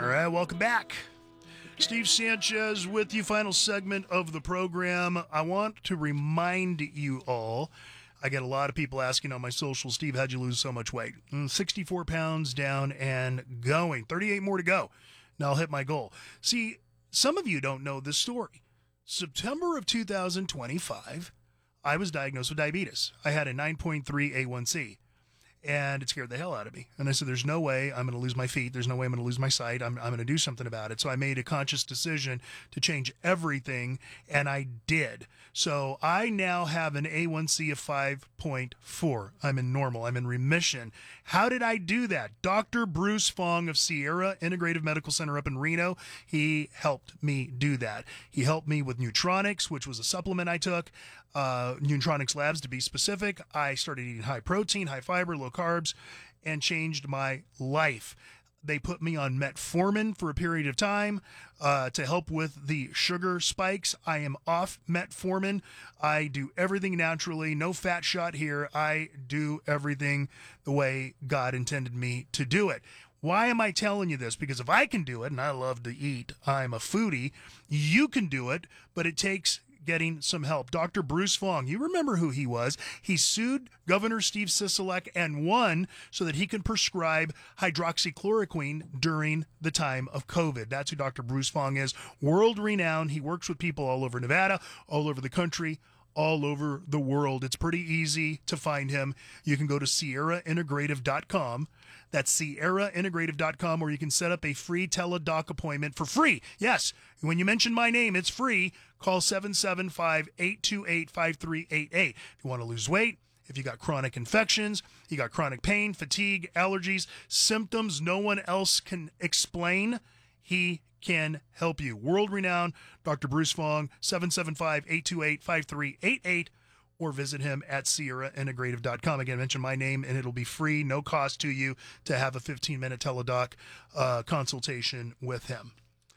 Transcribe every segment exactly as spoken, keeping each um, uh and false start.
right, welcome back. Steve Sanchez with you, final segment of the program. I want to remind you all, I get a lot of people asking on my social, Steve, how'd you lose so much weight? Mm, sixty-four pounds down and going. thirty-eight more to go. Now I'll hit my goal. See, some of you don't know this story. September of two thousand twenty-five, I was diagnosed with diabetes. I had a nine point three A one C. And it scared the hell out of me. And I said, there's no way I'm going to lose my feet. There's no way I'm going to lose my sight. I'm, I'm going to do something about it. So I made a conscious decision to change everything, and I did. So I now have an A one C of five point four. I'm in normal. I'm in remission. How did I do that? Doctor Bruce Fong of Sierra Integrative Medical Center up in Reno, he helped me do that. He helped me with Nutronics, which was a supplement I took. Uh, Nutronics Labs, to be specific. I started eating high protein, high fiber, low carbs, and changed my life. They put me on metformin for a period of time uh, to help with the sugar spikes. I am off metformin. I do everything naturally. No fat shot here. I do everything the way God intended me to do it. Why am I telling you this? Because if I can do it, and I love to eat, I'm a foodie, you can do it, but it takes getting some help. Doctor Bruce Fong, you remember who he was. He sued Governor Steve Sisolak and won so that he can prescribe hydroxychloroquine during the time of COVID. That's who Doctor Bruce Fong is. World renowned. He works with people all over Nevada, all over the country, all over the world. It's pretty easy to find him. You can go to Sierra Integrative dot com. That's Sierra Integrative dot com, or you can set up a free teledoc appointment for free. Yes, when you mention my name, it's free. Call seven seven five, eight two eight, five three eight eight. If you want to lose weight, if you got chronic infections, you got chronic pain, fatigue, allergies, symptoms no one else can explain, he can help you. World-renowned Doctor Bruce Fong, seven seven five, eight two eight, five three eight eight, or visit him at Sierra Integrative dot com. Again, mention my name, and it'll be free, no cost to you, to have a fifteen-minute teledoc uh, consultation with him.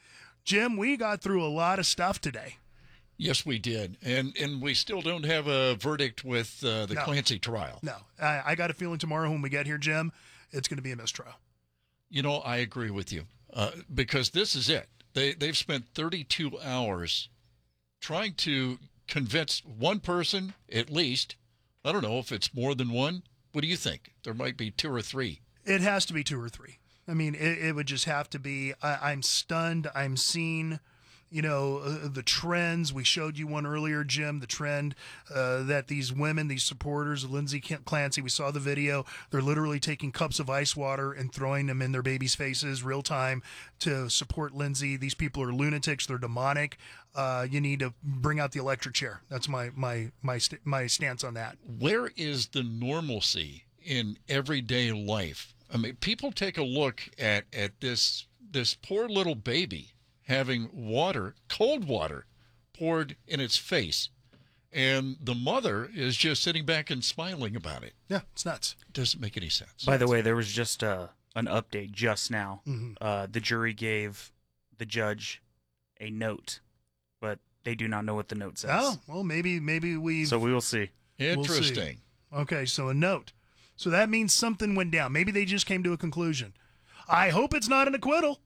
Jim, we got through a lot of stuff today. Yes, we did. And and we still don't have a verdict with uh, the No. Clancy trial. No, I, I got a feeling tomorrow when we get here, Jim, it's going to be a mistrial. You know, I agree with you uh, because this is it. They, they've spent thirty-two hours trying to convince one person, at least. I don't know if it's more than one. What do you think? There might be two or three. It has to be two or three. I mean, it, it would just have to be. I, I'm stunned. I'm seeing, you know, uh, the trends. We showed you one earlier, Jim, the trend uh, that these women, these supporters of Lindsay Clancy, we saw the video. They're literally taking cups of ice water and throwing them in their babies' faces real time to support Lindsay. These people are lunatics. They're demonic. Uh, you need to bring out the electric chair. That's my my my st- my stance on that. Where is the normalcy in everyday life? I mean, people take a look at, at this this poor little baby having water, cold water, poured in its face, and the mother is just sitting back and smiling about it. Yeah, it's nuts. It doesn't make any sense. By the way, there was just uh, an update just now. Mm-hmm. Uh, the jury gave the judge a note, but they do not know what the note says. Oh, well, maybe maybe we. So we will see. We'll see. Interesting. Okay, so a note. So that means something went down. Maybe they just came to a conclusion. I hope it's not an acquittal.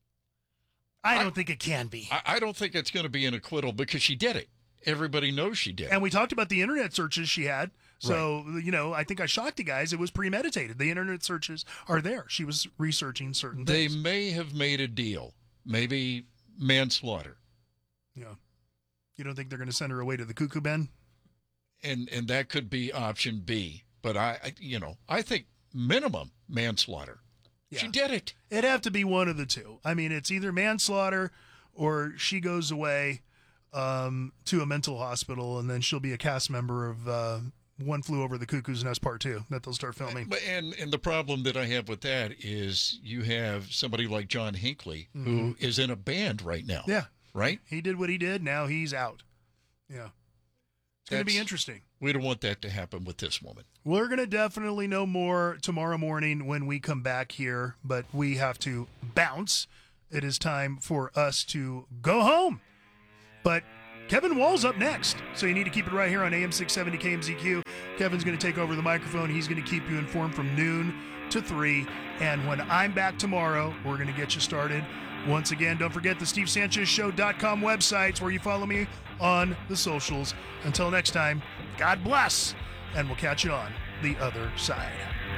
I don't I- think it can be. I, I don't think it's going to be an acquittal because she did it. Everybody knows she did. And we talked about the internet searches she had. So, you know, I think I shocked you guys. It was premeditated. The internet searches are there. She was researching certain They things. may have made a deal, maybe manslaughter, Yeah. You don't think they're going to send her away to the cuckoo bin? and and that could be option B. But I, I you know, I think minimum manslaughter. Yeah. She did it. It'd have to be one of the two. I mean, it's either manslaughter or she goes away um, to a mental hospital, and then she'll be a cast member of uh, One Flew Over the Cuckoo's Nest Part Two that they'll start filming. But and and the problem that I have with that is you have somebody like John Hinckley Mm-hmm. who is in a band right now. Yeah, Right? he did what he did. Now he's out. Yeah, it's going to be That's- interesting. We don't want that to happen with this woman. We're going to definitely know more tomorrow morning when we come back here, but we have to bounce. It is time for us to go home. But Kevin Wall's up next, so you need to keep it right here on A M six seventy K M Z Q. Kevin's going to take over the microphone. He's going to keep you informed from noon to three. And when I'm back tomorrow, we're going to get you started. Once again, don't forget the steve sanchez show dot com websites where you follow me on the socials. Until next time, God bless, and we'll catch you on the other side.